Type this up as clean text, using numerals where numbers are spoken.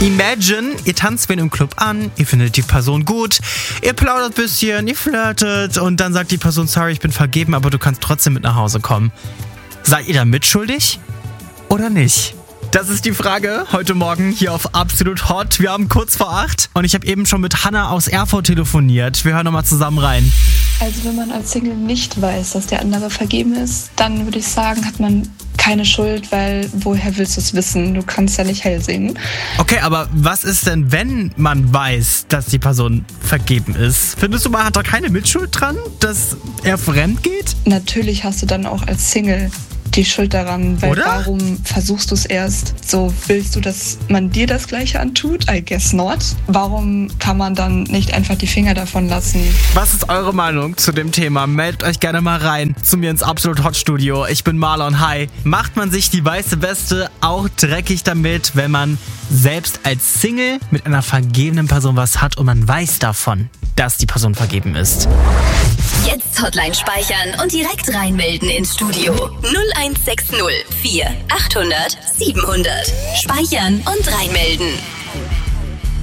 Imagine, ihr tanzt wen im Club an, ihr findet die Person gut, ihr plaudert ein bisschen, ihr flirtet und dann sagt die Person, sorry, ich bin vergeben, aber du kannst trotzdem mit nach Hause kommen. Seid ihr da mitschuldig oder nicht? Das ist die Frage heute Morgen hier auf Absolut Hot. Wir haben kurz vor 8 und ich habe eben schon mit Hannah aus Erfurt telefoniert. Wir hören nochmal zusammen rein. Also wenn man als Single nicht weiß, dass der andere vergeben ist, dann würde ich sagen, hat man keine Schuld, weil woher willst du es wissen? Du kannst ja nicht hell sehen. Okay, aber was ist denn, wenn man weiß, dass die Person vergeben ist? Findest du, man hat da keine Mitschuld dran, dass er fremd geht? Natürlich hast du dann auch als Single die Schuld daran, weil Oder? Warum versuchst du es erst? So, willst du, dass man dir das Gleiche antut? I guess not. Warum kann man dann nicht einfach die Finger davon lassen? Was ist eure Meinung zu dem Thema? Meldet euch gerne mal rein zu mir ins Absolut Hot Studio. Ich bin Marlon. Hi. Macht man sich die weiße Weste auch dreckig damit, wenn man selbst als Single mit einer vergebenen Person was hat und man weiß davon, dass die Person vergeben ist? Jetzt Hotline speichern und direkt reinmelden ins Studio. 0160 4 800 700. Speichern und reinmelden.